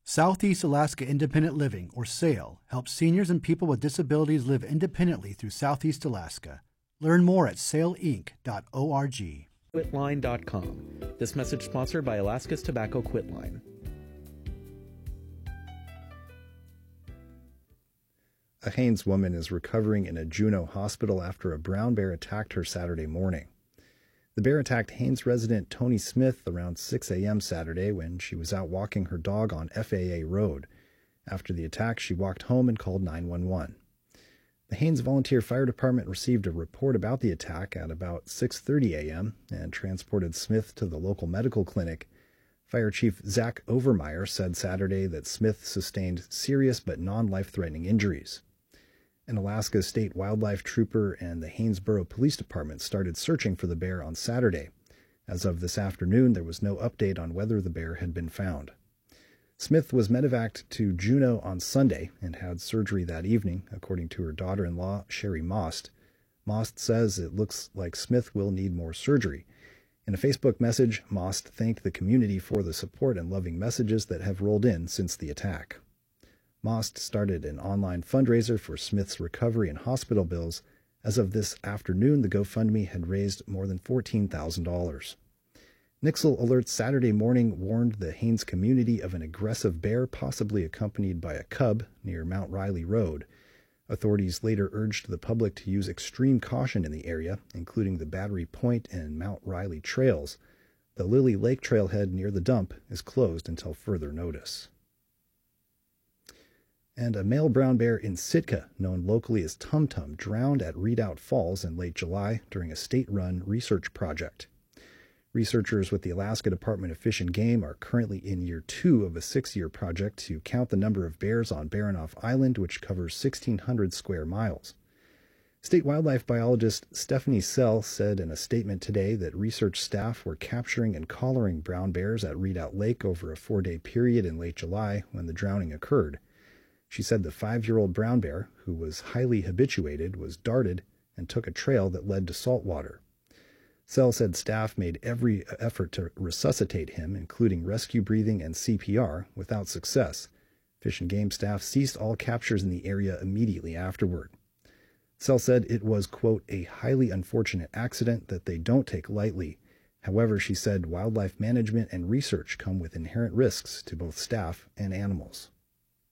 Southeast Alaska Independent Living, or SAIL, helps seniors and people with disabilities live independently through Southeast Alaska. Learn more at sailinc.org. Quitline.com. This message sponsored by Alaska's Tobacco Quitline. A Haines woman is recovering in a Juneau hospital after a brown bear attacked her Saturday morning. The bear attacked Haines resident Tony Smith around 6 a.m. Saturday when she was out walking her dog on FAA Road. After the attack, she walked home and called 911. The Haines Volunteer Fire Department received a report about the attack at about 6:30 a.m. and transported Smith to the local medical clinic. Fire Chief Zach Overmeyer said Saturday that Smith sustained serious but non-life-threatening injuries. An Alaska State Wildlife Trooper and the Haynesboro Police Department started searching for the bear on Saturday. As of this afternoon, there was no update on whether the bear had been found. Smith was medevaced to Juneau on Sunday and had surgery that evening, according to her daughter-in-law, Sherry Most. Most says it looks like Smith will need more surgery. In a Facebook message, Most thanked the community for the support and loving messages that have rolled in since the attack. Most started an online fundraiser for Smith's recovery and hospital bills. As of this afternoon, the GoFundMe had raised more than $14,000. Nixle Alerts Saturday morning warned the Haines community of an aggressive bear possibly accompanied by a cub near Mount Riley Road. Authorities later urged the public to use extreme caution in the area, including the Battery Point and Mount Riley trails. The Lily Lake trailhead near the dump is closed until further notice. And a male brown bear in Sitka, known locally as Tum Tum, drowned at Redoubt Falls in late July during a state-run research project. Researchers with the Alaska Department of Fish and Game are currently in year 2 of a 6-year project to count the number of bears on Baranof Island, which covers 1,600 square miles. State wildlife biologist Stephanie Sell said in a statement today that research staff were capturing and collaring brown bears at Redoubt Lake over a 4-day period in late July when the drowning occurred. She said the 5-year-old brown bear, who was highly habituated, was darted and took a trail that led to salt water. Sell said staff made every effort to resuscitate him, including rescue breathing and CPR, without success. Fish and Game staff ceased all captures in the area immediately afterward. Sell said it was, quote, a highly unfortunate accident that they don't take lightly. However, she said wildlife management and research come with inherent risks to both staff and animals.